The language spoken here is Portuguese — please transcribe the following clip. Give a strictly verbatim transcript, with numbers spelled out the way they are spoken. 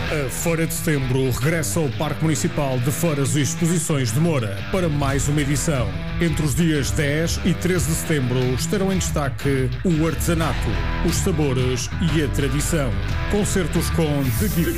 A Feira de Setembro regressa ao Parque Municipal de Feiras e Exposições de Moura para mais uma edição. Entre os dias dez e treze de setembro estarão em destaque o artesanato, os sabores e a tradição. Concertos com The Gift